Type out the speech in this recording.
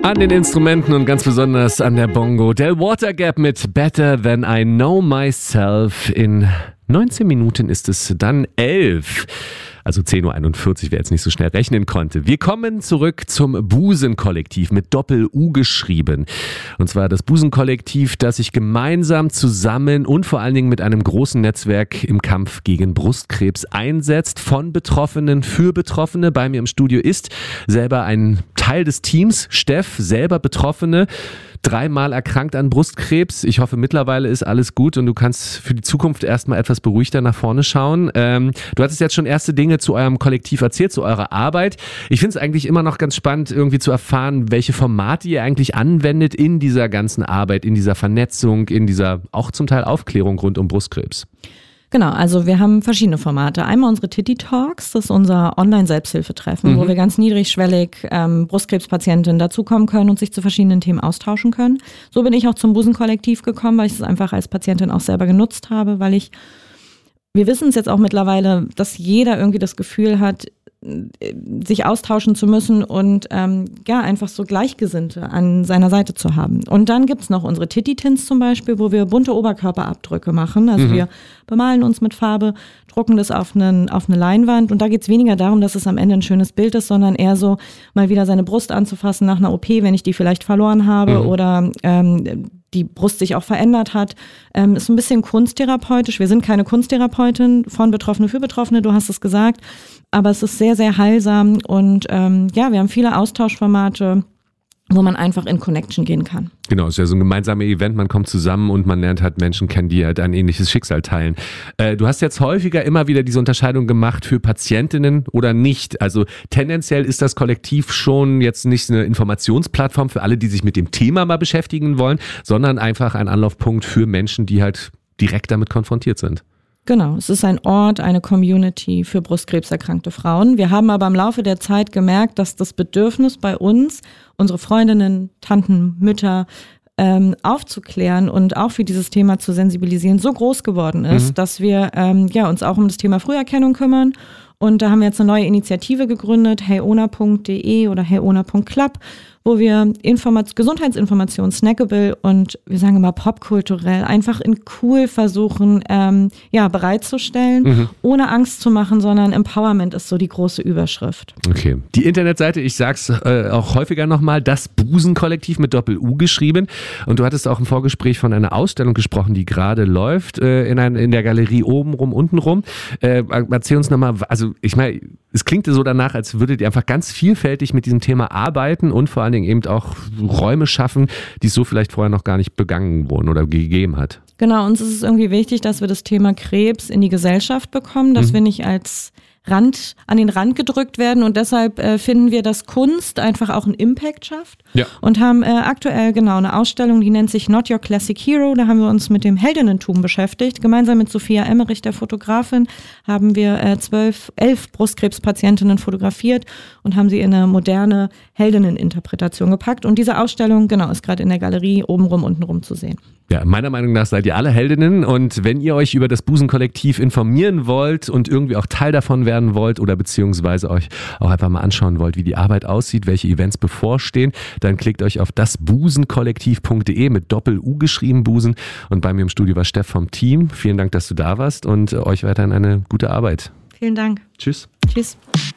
An den Instrumenten und ganz besonders an der Bongo. Del Watergap mit Better Than I Know Myself. In 19 Minuten ist es dann 11. Also 10.41 Uhr, wer jetzt nicht so schnell rechnen konnte. Wir kommen zurück zum Busen-Kollektiv mit Doppel-U geschrieben. Und zwar das Busen-Kollektiv, das sich gemeinsam zusammen und vor allen Dingen mit einem großen Netzwerk im Kampf gegen Brustkrebs einsetzt. Von Betroffenen für Betroffene. Bei mir im Studio ist selber ein Teil des Teams. Steff, selber Betroffene. 3-mal erkrankt an Brustkrebs. Ich hoffe, mittlerweile ist alles gut und du kannst für die Zukunft erstmal etwas beruhigter nach vorne schauen. Du hattest jetzt schon erste Dinge zu eurem Kollektiv erzählt, zu eurer Arbeit. Ich finde es eigentlich immer noch ganz spannend, irgendwie zu erfahren, welche Formate ihr eigentlich anwendet in dieser ganzen Arbeit, in dieser Vernetzung, in dieser auch zum Teil Aufklärung rund um Brustkrebs. Genau, also wir haben verschiedene Formate. Einmal unsere Titty Talks, das ist unser Online-Selbsthilfetreffen, wo wir ganz niedrigschwellig Brustkrebspatientinnen dazukommen können und sich zu verschiedenen Themen austauschen können. So bin ich auch zum Busen-Kollektiv gekommen, weil ich es einfach als Patientin auch selber genutzt habe, wir wissen es jetzt auch mittlerweile, dass jeder irgendwie das Gefühl hat, sich austauschen zu müssen und einfach so Gleichgesinnte an seiner Seite zu haben. Und dann gibt's noch unsere Titty-Tints zum Beispiel, wo wir bunte Oberkörperabdrücke machen. Also wir bemalen uns mit Farbe, drucken das auf eine Leinwand und da geht's weniger darum, dass es am Ende ein schönes Bild ist, sondern eher so mal wieder seine Brust anzufassen nach einer OP, wenn ich die vielleicht verloren habe oder die Brust sich auch verändert hat, ist ein bisschen kunsttherapeutisch. Wir sind keine Kunsttherapeutin von Betroffene für Betroffene, du hast es gesagt, aber es ist sehr, sehr heilsam und wir haben viele Austauschformate, wo man einfach in Connection gehen kann. Genau, es ist ja so ein gemeinsames Event, man kommt zusammen und man lernt halt Menschen kennen, die halt ein ähnliches Schicksal teilen. Du hast jetzt häufiger immer wieder diese Unterscheidung gemacht für Patientinnen oder nicht. Also tendenziell ist das Kollektiv schon jetzt nicht eine Informationsplattform für alle, die sich mit dem Thema mal beschäftigen wollen, sondern einfach ein Anlaufpunkt für Menschen, die halt direkt damit konfrontiert sind. Genau, es ist ein Ort, eine Community für brustkrebserkrankte Frauen. Wir haben aber im Laufe der Zeit gemerkt, dass das Bedürfnis bei uns, unsere Freundinnen, Tanten, Mütter, aufzuklären und auch für dieses Thema zu sensibilisieren, so groß geworden ist, dass wir uns auch um das Thema Früherkennung kümmern. Und da haben wir jetzt eine neue Initiative gegründet, heyona.de oder heyona.club, wo wir Gesundheitsinformationen snackable und wir sagen immer popkulturell einfach in cool versuchen bereitzustellen, ohne Angst zu machen, sondern Empowerment ist so die große Überschrift. Okay. Die Internetseite, ich sag's auch häufiger nochmal, das Busen-Kollektiv mit Doppel-U geschrieben und du hattest auch im Vorgespräch von einer Ausstellung gesprochen, die gerade läuft in der Galerie obenrum, untenrum. Erzähl uns nochmal, also ich meine, es klingt so danach, als würdet ihr einfach ganz vielfältig mit diesem Thema arbeiten und vor allen Dingen eben auch Räume schaffen, die es so vielleicht vorher noch gar nicht begangen wurden oder gegeben hat. Genau, uns ist es irgendwie wichtig, dass wir das Thema Krebs in die Gesellschaft bekommen, dass wir nicht als an den Rand gedrückt werden und deshalb finden wir, dass Kunst einfach auch einen Impact schafft und haben aktuell eine Ausstellung, die nennt sich Not Your Classic Hero, da haben wir uns mit dem Heldinnentum beschäftigt. Gemeinsam mit Sophia Emmerich, der Fotografin, haben wir 11 Brustkrebspatientinnen fotografiert und haben sie in eine moderne Heldinneninterpretation gepackt und diese Ausstellung, ist gerade in der Galerie obenrum, untenrum zu sehen. Ja, meiner Meinung nach seid ihr alle Heldinnen und wenn ihr euch über das Busen-Kollektiv informieren wollt und irgendwie auch Teil davon werden wollt oder beziehungsweise euch auch einfach mal anschauen wollt, wie die Arbeit aussieht, welche Events bevorstehen, dann klickt euch auf dasbusenkollektiv.de mit Doppel-U geschrieben, Busen. Und bei mir im Studio war Steff vom Team. Vielen Dank, dass du da warst und euch weiterhin eine gute Arbeit. Vielen Dank. Tschüss. Tschüss.